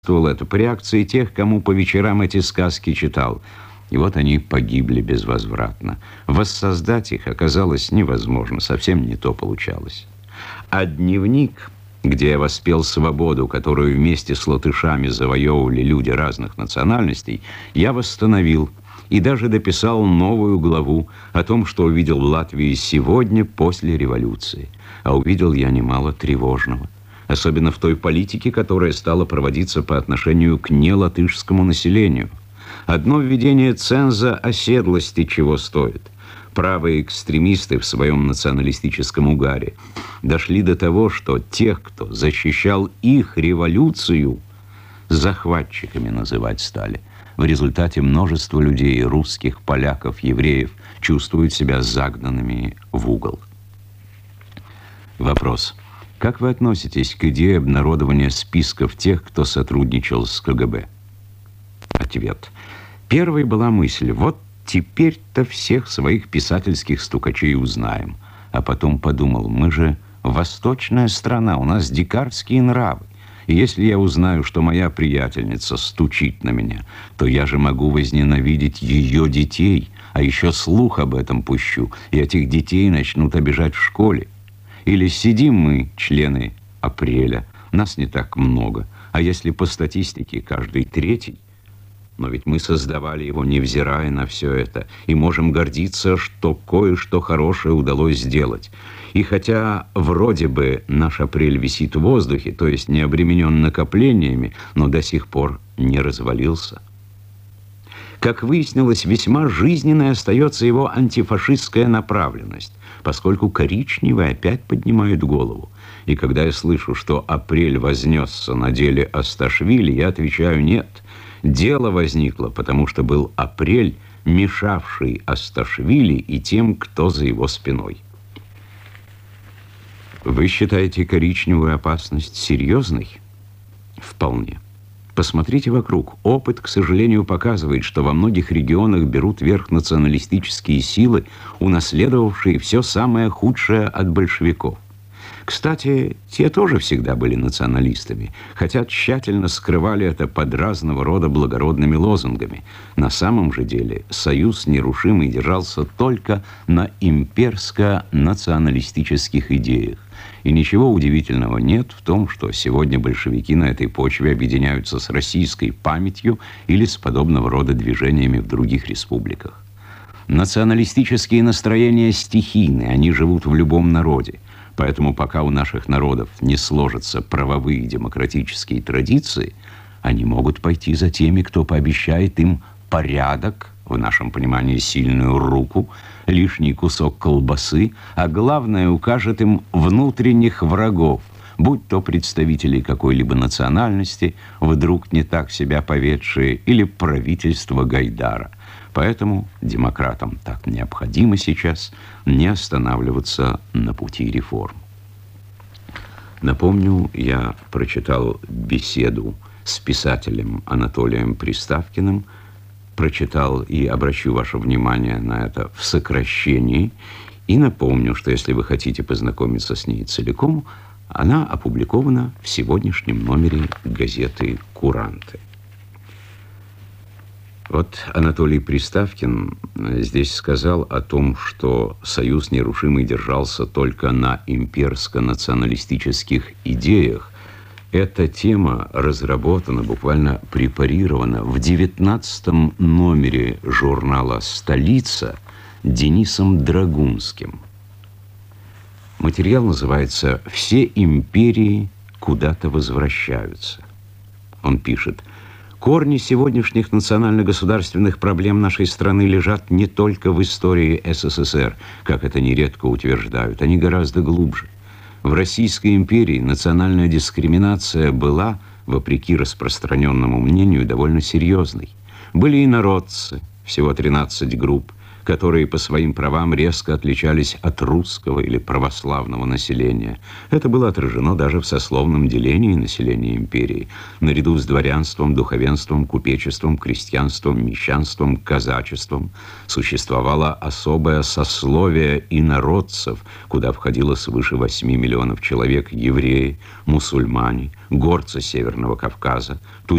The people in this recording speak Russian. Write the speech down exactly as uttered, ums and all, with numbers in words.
это по реакции тех, кому по вечерам эти сказки читал. И вот они погибли безвозвратно. Воссоздать их оказалось невозможно, совсем не то получалось. А дневник, где я воспел свободу, которую вместе с латышами завоевывали люди разных национальностей, я восстановил и даже дописал новую главу о том, что увидел в Латвии сегодня после революции. А увидел я немало тревожного. Особенно в той политике, которая стала проводиться по отношению к нелатышскому населению. Одно введение ценза оседлости чего стоит. Правые экстремисты в своем националистическом угаре дошли до того, что тех, кто защищал их революцию, захватчиками называть стали. В результате множество людей, русских, поляков, евреев, чувствуют себя загнанными в угол. Вопрос. Как вы относитесь к идее обнародования списков тех, кто сотрудничал с КГБ? Ответ. Первой была мысль, вот теперь-то всех своих писательских стукачей узнаем. А потом подумал, мы же восточная страна, у нас дикарские нравы. И если я узнаю, что моя приятельница стучит на меня, то я же могу возненавидеть ее детей, а еще слух об этом пущу, и этих детей начнут обижать в школе. Или сидим мы, члены апреля, нас не так много, а если по статистике каждый третий, но ведь мы создавали его, невзирая на все это, и можем гордиться, что кое-что хорошее удалось сделать. И хотя вроде бы наш апрель висит в воздухе, то есть не обременен накоплениями, но до сих пор не развалился. Как выяснилось, весьма жизненной остается его антифашистская направленность, поскольку коричневые опять поднимают голову. И когда я слышу, что апрель вознесся на деле Асташвили, я отвечаю нет. Дело возникло, потому что был апрель, мешавший Асташвили и тем, кто за его спиной. Вы считаете коричневую опасность серьезной? Вполне. Посмотрите вокруг. Опыт, к сожалению, показывает, что во многих регионах берут верх националистические силы, унаследовавшие все самое худшее от большевиков. Кстати, те тоже всегда были националистами, хотя тщательно скрывали это под разного рода благородными лозунгами. На самом же деле союз нерушимый держался только на имперско-националистических идеях. И ничего удивительного нет в том, что сегодня большевики на этой почве объединяются с российской памятью или с подобного рода движениями в других республиках. Националистические настроения стихийны, они живут в любом народе. Поэтому пока у наших народов не сложатся правовые демократические традиции, они могут пойти за теми, кто пообещает им порядок, в нашем понимании сильную руку, лишний кусок колбасы, а главное, укажет им внутренних врагов, будь то представители какой-либо национальности, вдруг не так себя поведшие, или правительство Гайдара. Поэтому демократам так необходимо сейчас не останавливаться на пути реформ. Напомню, я прочитал беседу с писателем Анатолием Приставкиным, прочитал и обращу ваше внимание на это в сокращении, и напомню, что если вы хотите познакомиться с ней целиком, она опубликована в сегодняшнем номере газеты «Куранты». Вот Анатолий Приставкин здесь сказал о том, что союз нерушимый держался только на имперско-националистических идеях. Эта тема разработана, буквально препарирована в девятнадцатом номере журнала «Столица» Денисом Драгунским. Материал называется «Все империи куда-то возвращаются». Он пишет: корни сегодняшних национально-государственных проблем нашей страны лежат не только в истории СССР, как это нередко утверждают, они гораздо глубже. В Российской империи национальная дискриминация была, вопреки распространенному мнению, довольно серьезной. Были инородцы, всего тринадцать групп, которые по своим правам резко отличались от русского или православного населения. Это было отражено даже в сословном делении населения империи. Наряду с дворянством, духовенством, купечеством, крестьянством, мещанством, казачеством существовало особое сословие инородцев, куда входило свыше восьми миллионов человек: евреи, мусульмане, горцы Северного Кавказа,